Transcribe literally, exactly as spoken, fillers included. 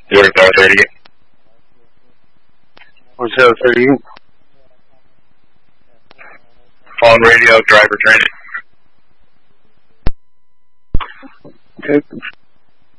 zero seven thirty. one seven thirty. Phone radio, driver training. Okay.